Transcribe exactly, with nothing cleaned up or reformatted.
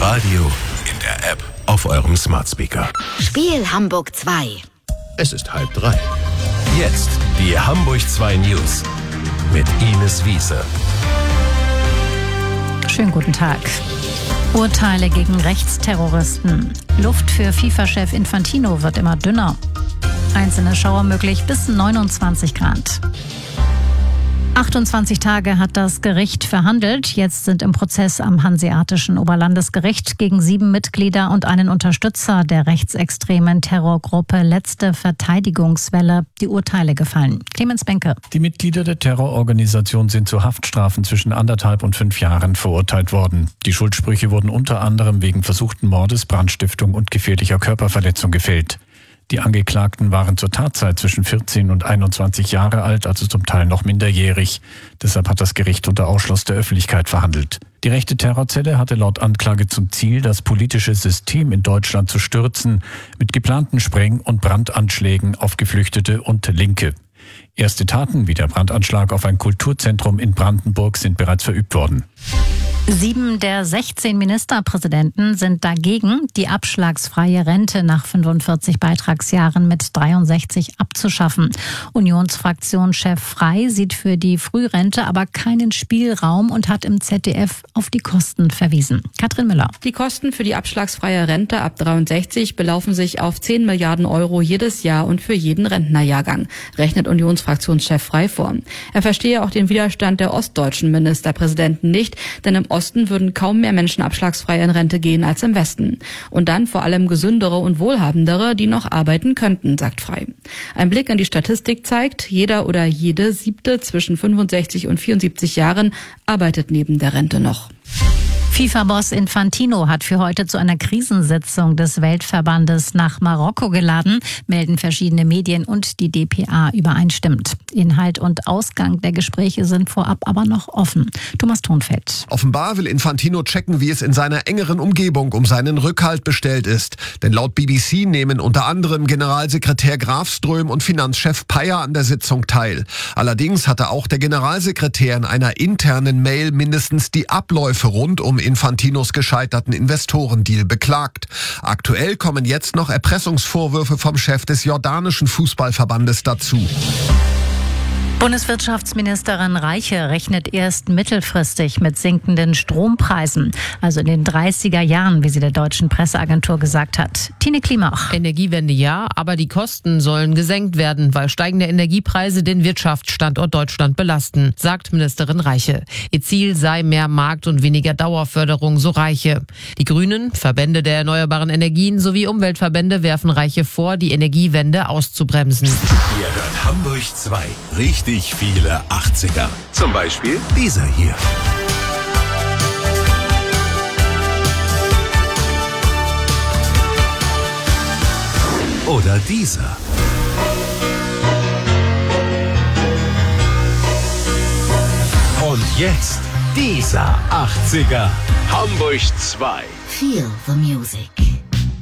Radio, in der App, auf eurem Smart Speaker. Spiel Hamburg zwei. Es ist halb drei. Jetzt die Hamburg zwei News mit Ines Wiese. Schönen guten Tag. Urteile gegen Rechtsterroristen. Luft für FIFA-Chef Infantino wird immer dünner. Einzelne Schauer möglich bis neunundzwanzig Grad. achtundzwanzig Tage hat das Gericht verhandelt. Jetzt sind im Prozess am Hanseatischen Oberlandesgericht gegen sieben Mitglieder und einen Unterstützer der rechtsextremen Terrorgruppe Letzte Verteidigungswelle die Urteile gefallen. Clemens Benke. Die Mitglieder der Terrororganisation sind zu Haftstrafen zwischen anderthalb und fünf Jahren verurteilt worden. Die Schuldsprüche wurden unter anderem wegen versuchten Mordes, Brandstiftung und gefährlicher Körperverletzung gefällt. Die Angeklagten waren zur Tatzeit zwischen vierzehn und einundzwanzig Jahre alt, also zum Teil noch minderjährig. Deshalb hat das Gericht unter Ausschluss der Öffentlichkeit verhandelt. Die rechte Terrorzelle hatte laut Anklage zum Ziel, das politische System in Deutschland zu stürzen, mit geplanten Spreng- und Brandanschlägen auf Geflüchtete und Linke. Erste Taten wie der Brandanschlag auf ein Kulturzentrum in Brandenburg sind bereits verübt worden. Sieben der sechzehn Ministerpräsidenten sind dagegen, die abschlagsfreie Rente nach fünfundvierzig Beitragsjahren mit dreiundsechzig abzuschaffen. Unionsfraktionschef Frey sieht für die Frührente aber keinen Spielraum und hat im Z D F auf die Kosten verwiesen. Katrin Müller. Die Kosten für die abschlagsfreie Rente ab dreiundsechzig belaufen sich auf zehn Milliarden Euro jedes Jahr und für jeden Rentnerjahrgang, rechnet Unionsfraktionschef Frey vor. Er verstehe auch den Widerstand der ostdeutschen Ministerpräsidenten nicht, denn im Osten würden kaum mehr Menschen abschlagsfrei in Rente gehen als im Westen. Und dann vor allem gesündere und wohlhabendere, die noch arbeiten könnten, sagt Frey. Ein Blick in die Statistik zeigt, jeder oder jede Siebte zwischen fünfundsechzig und vierundsiebzig Jahren arbeitet neben der Rente noch. FIFA-Boss Infantino hat für heute zu einer Krisensitzung des Weltverbandes nach Marokko geladen, melden verschiedene Medien und die D P A übereinstimmt. Inhalt und Ausgang der Gespräche sind vorab aber noch offen. Thomas Thonfeld. Offenbar will Infantino checken, wie es in seiner engeren Umgebung um seinen Rückhalt bestellt ist. Denn laut B B C nehmen unter anderem Generalsekretär Grafström und Finanzchef Payer an der Sitzung teil. Allerdings hatte auch der Generalsekretär in einer internen Mail mindestens die Abläufe rund um Infantinos gescheiterten Investorendeal beklagt. Aktuell kommen jetzt noch Erpressungsvorwürfe vom Chef des jordanischen Fußballverbandes dazu. Bundeswirtschaftsministerin Reiche rechnet erst mittelfristig mit sinkenden Strompreisen, also in den dreißiger Jahren, wie sie der deutschen Presseagentur gesagt hat. Tine Klimach. Energiewende ja, aber die Kosten sollen gesenkt werden, weil steigende Energiepreise den Wirtschaftsstandort Deutschland belasten, sagt Ministerin Reiche. Ihr Ziel sei mehr Markt und weniger Dauerförderung, so Reiche. Die Grünen, Verbände der erneuerbaren Energien sowie Umweltverbände werfen Reiche vor, die Energiewende auszubremsen. Ihr hört Hamburg zwei. Richtig viele achtziger. Zum Beispiel dieser hier. Oder dieser. Und jetzt dieser achtziger. Hamburg zwei. Feel the music.